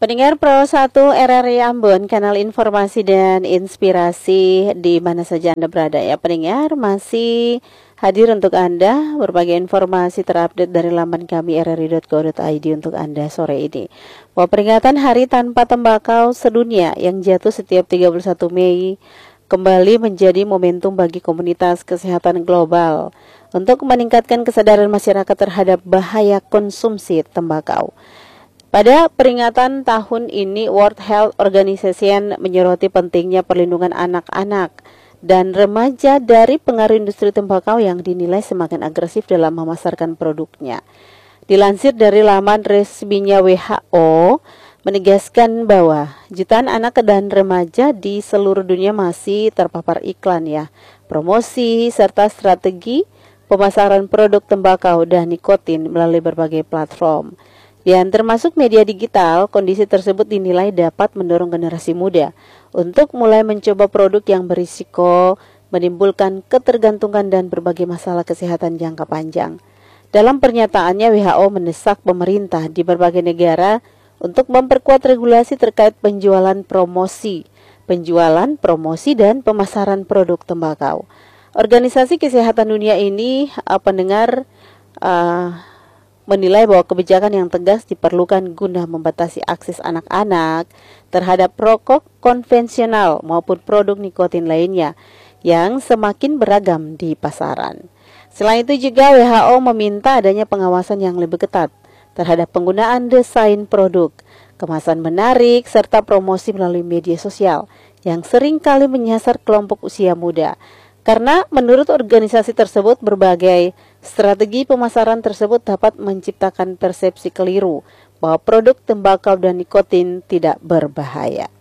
Pendengar Pro 1 RRI Ambon, kanal informasi dan inspirasi di mana saja Anda berada ya. Pendengar, masih hadir untuk Anda berbagai informasi terupdate dari laman kami rri.co.id untuk Anda sore ini. Bahwa peringatan Hari Tanpa Tembakau Sedunia yang jatuh setiap 31 Mei kembali menjadi momentum bagi komunitas kesehatan global untuk meningkatkan kesadaran masyarakat terhadap bahaya konsumsi tembakau. Pada peringatan tahun ini, World Health Organization menyoroti pentingnya perlindungan anak-anak dan remaja dari pengaruh industri tembakau yang dinilai semakin agresif dalam memasarkan produknya. Dilansir dari laman resminya WHO, menegaskan bahwa jutaan anak dan remaja di seluruh dunia masih terpapar iklan promosi, serta strategi pemasaran produk tembakau dan nikotin melalui berbagai platform. Dan termasuk media digital, kondisi tersebut dinilai dapat mendorong generasi muda untuk mulai mencoba produk yang berisiko, menimbulkan ketergantungan dan berbagai masalah kesehatan jangka panjang. Dalam pernyataannya, WHO mendesak pemerintah di berbagai negara untuk memperkuat regulasi terkait penjualan, promosi, dan pemasaran produk tembakau. Organisasi Kesehatan Dunia ini menilai bahwa kebijakan yang tegas diperlukan guna membatasi akses anak-anak terhadap rokok konvensional maupun produk nikotin lainnya yang semakin beragam di pasaran. Selain itu juga WHO meminta adanya pengawasan yang lebih ketat terhadap penggunaan desain produk, kemasan menarik, serta promosi melalui media sosial yang sering kali menyasar kelompok usia muda. Karena menurut organisasi tersebut, berbagai strategi pemasaran tersebut dapat menciptakan persepsi keliru bahwa produk tembakau dan nikotin tidak berbahaya.